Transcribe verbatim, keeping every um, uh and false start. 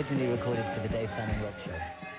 originally recorded for the Dave Fanning Rock Show.